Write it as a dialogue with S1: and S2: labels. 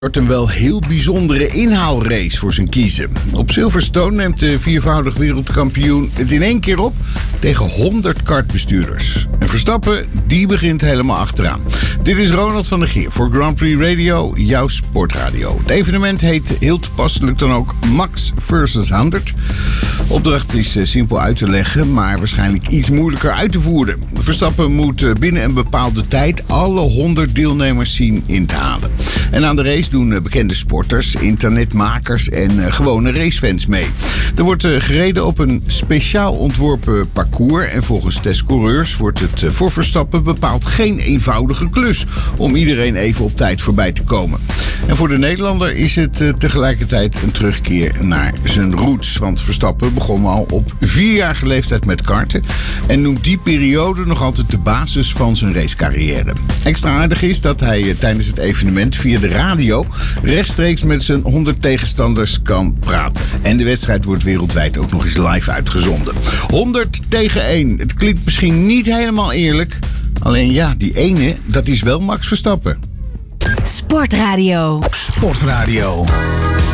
S1: Wordt een wel heel bijzondere inhaalrace voor zijn kiezen. Op Silverstone neemt de viervoudig wereldkampioen het in één keer op tegen 100 kartbestuurders. En Verstappen, die begint helemaal achteraan. Dit is Ronald van der Geer voor Grand Prix Radio, jouw sportradio. Het evenement heet heel toepasselijk dan ook Max vs. 100. De opdracht is simpel uit te leggen, maar waarschijnlijk iets moeilijker uit te voeren. Verstappen moet binnen een bepaalde tijd alle 100 deelnemers zien in te halen. En aan de race doen bekende sporters, internetmakers en gewone racefans mee. Er wordt gereden op een speciaal ontworpen parcours en volgens testcoureurs wordt het voor Verstappen bepaald geen eenvoudige klus om iedereen even op tijd voorbij te komen. En voor de Nederlander is het tegelijkertijd een terugkeer naar zijn roots, want Verstappen begon al op 4-jarige leeftijd met karten en noemt die periode nog altijd de basis van zijn racecarrière. Extra aardig is dat hij tijdens het evenement via de radio rechtstreeks met zijn 100 tegenstanders kan praten. En de wedstrijd wordt wereldwijd ook nog eens live uitgezonden. 100 tegen 1. Het klinkt misschien niet helemaal eerlijk. Alleen ja, die ene, dat is wel Max Verstappen.
S2: Sportradio.
S3: Sportradio.